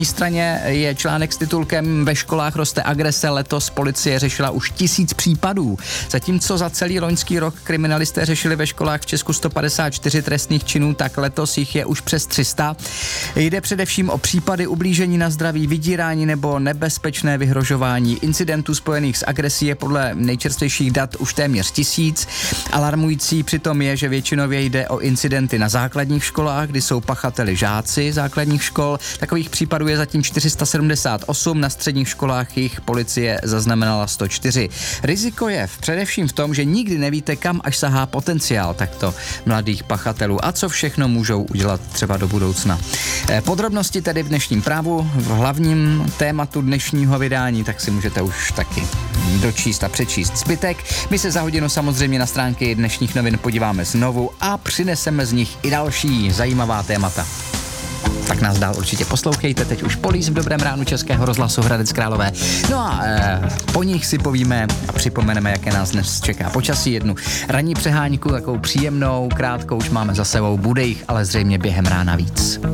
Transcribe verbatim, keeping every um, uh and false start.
straně je článek s titulkem Ve školách roste agrese, letos policie řešila už tisíc případů. Zatímco za celý loňský rok kriminalisté řešili ve školách v Česku sto padesát čtyři trestných činů, tak letos jich je už přes tři sta. Jde především o případy ublížení na zdraví, vydírání nebo nebezpečné vyhrožování. Incidentů spojených s agresí je podle nejčerstvějších dat už téměř tisíc. Alarmující přitom je, že většinově jde o incidenty na základních školách, kdy jsou pachateli žáci základních škol. Takových případů je zatím čtyři sta sedmdesát osm, na středních školách jich policie zaznamenala sto čtyři. Riziko je především v tom, že nikdy nevíte, kam až sahá potenciál takto mladých pachatelů a co všechno můžou udělat třeba do budoucna. Podrobnosti tedy v dnešním Právu, v hlavním tématu dnešního vydání, tak si můžete už taky dočíst a přečíst zbytek. My se za hodinu samozřejmě na stránky dnešních novin podíváme znovu a přineseme z nich i další zajímavá témata. Tak nás dál určitě poslouchejte, teď už Polís v Dobrém ránu Českého rozhlasu Hradec Králové. No a e, po nich si povíme a připomeneme, jaké nás dnes čeká počasí. Jednu ranní přehánku, takovou příjemnou, krátkou už máme za sebou, bude jich ale zřejmě během rána víc.